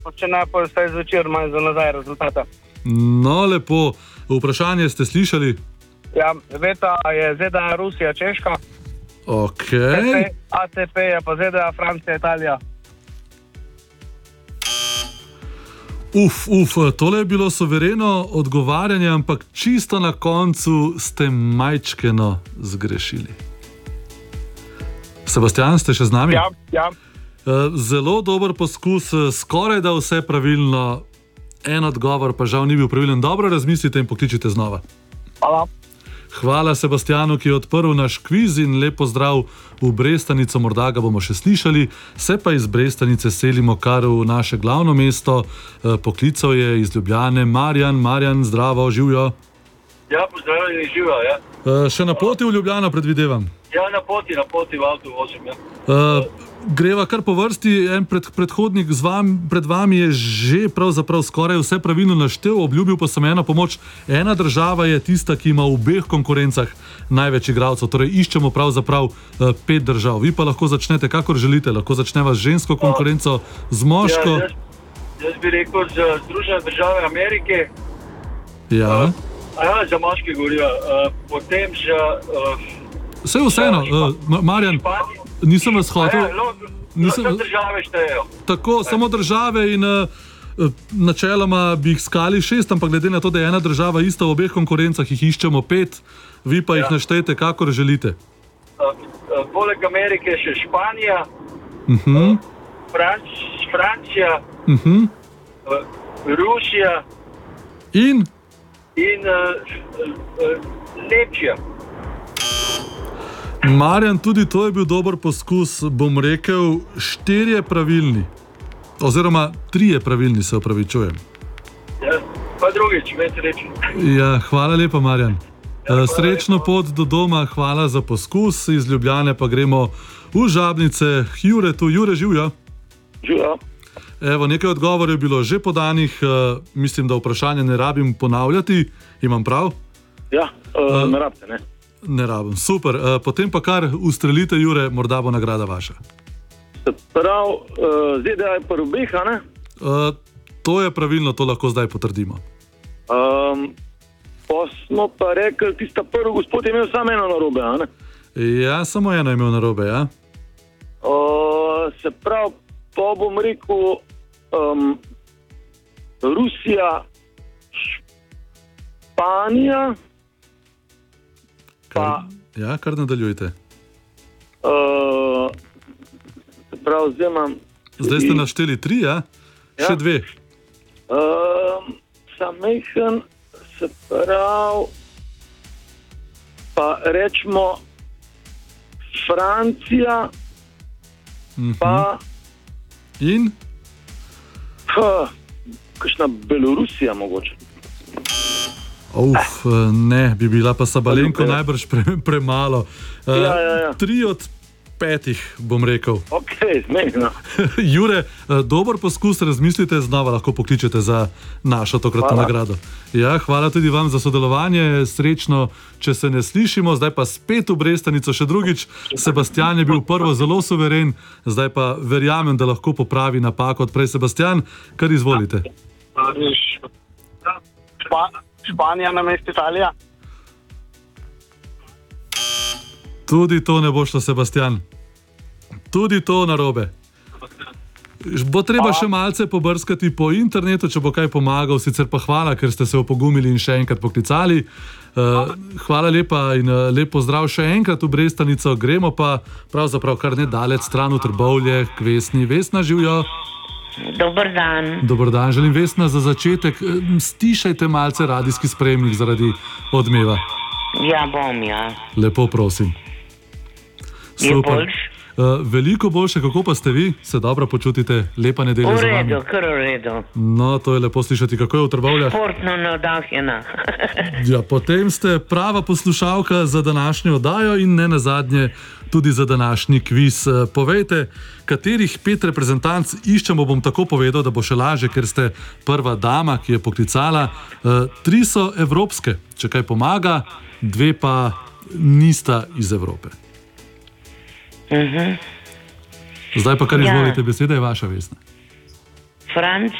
če ne, pa vsaj zvečer manj za nazaj rezultata. No, lepo. Vprašanje ste slišali? Ja, Veta je ZDA, Rusija, Češka. Ok. ACP je pa ZDA, Francija, Italija. Tole je bilo suvereno odgovarjanje, ampak čisto na koncu ste majčkeno zgrešili. Sebastian, ste še z nami? Ja. Zelo dober poskus, skoraj da vse pravilno, en odgovor pa žal ni bil pravilen. Dobro razmislite in pokličite znova. Hvala. Hvala Sebastianu, ki je odprl naš kviz, in lep pozdrav v Brestanico, morda ga bomo še slišali. Se pa iz Brestanice selimo kar v naše glavno mesto. Poklical je iz Ljubljane Marjan. Marjan, zdravo, živjo. Ja, pozdravljeni, živjo, ja. Še na poti v Ljubljano, predvidevam? Ja, na poti v avtu vozim, ja. Greva kar po vrsti. En predhodnik pred vami je že pravzaprav skoraj vse pravilno naštel, obljubil pa sem eno pomoč. Ena država je tista, ki ima v obeh konkurencah največ igralcev, torej iščemo pravzaprav 5 držav. Vi pa lahko začnete, kakor želite. Lahko začneva z žensko konkurenco, z moško. Jaz bi rekel z Združene države Amerike. Ja. Za moški govorijo. Potem vseeno, Marjan, nisem vas hotel. Države štejejo. Tako, samo države, in načeloma bi jih skali 6, ampak glede na to, da je ena država ista v obeh konkurencah, jih iščemo 5, vi pa jih naštejte, kakor želite. Poleg Amerike še Španija, Francija, Rusija in Nemčija. Marjan, tudi to je bil dober poskus, bom rekel 4 pravilni. Oziroma 3 pravilni, se opravičujem. Ja, pa drugič, več reči. Ja, hvala lepa, Marjan. Srečno pot do doma, hvala za poskus. Iz Ljubljane pa gremo v Žabnice. Jure, živjo. Živjo. Evo, nekaj odgovorov je bilo že podanih. Mislim, da vprašanje ne rabim ponavljati. Imam prav? Ja, ne rabite, ne. Ne rabim, super. Potem pa kar ustrelite, Jure, morda bo nagrada vaša. Prav, ZDA je pa obeh, a ne? To je pravilno, to lahko zdaj potrdimo. Pa smo pa rekli, tista prvi gospod je imel samo eno narobe, a ne? Ja, samo eno je imel narobe, ja. Se pravi, pa bom rekel Rusija, Španija. Ja, kar nadaljujte. Se pravi, zdaj imam... Zdaj ste našteli 3, ja? Še 2. Samejhen, se pravi, pa rečemo Francija, pa... In? Kakšna Belorusija mogoče. Ne, bi bila pa Sabalenko najbrž premalo. 3 od 5, bom rekel. Ok, zmenjeno. Jure, dober poskus, razmislite, znova lahko pokličete za našo tokratno nagrado. Ja, hvala tudi vam za sodelovanje, srečno, če se ne slišimo. Zdaj pa spet v Brestanico, še drugič. Sebastian je bil prvo zelo suveren, zdaj pa verjamem, da lahko popravi napako odprej. Sebastian, kar izvolite. Španija namesto Italija. Tudi to ne bo šlo, Sebastian. Tudi to narobe. Bo treba še malce pobrskati po internetu, če bo kaj pomagal, sicer pa hvala, ker ste se opogumili in še enkrat poklicali. Hvala lepa in lep pozdrav še enkrat v Brestanico. Gremo pa pravzaprav kar nedaleč stran v Trbovlje k Vesni. Vesna, živjo. Dober dan. Dober dan, želim, Vesna, za začetek stišajte malce radijski sprejemnik zaradi odmeva. Ja, bom, ja. Lepo prosim. Je boljš? Veliko boljše, kako pa ste vi? Se dobro počutite? Lepa nedelja za vami? V redu, kar v redu. No, to je lepo slišati. Kako je v Trbovljah? Športno navdahnjena. Ja, potem ste prava poslušalka za današnjo oddajo in ne nazadnje tudi za današnji kviz. Povejte, katerih 5 reprezentanc iščemo, bom tako povedal, da bo še lažje, ker ste prva dama, ki je poklicala. 3 so evropske, če kaj pomaga, 2 pa nista iz Evrope. Zdaj pa kar izvolite, beseda je vaša, Vesna. Franc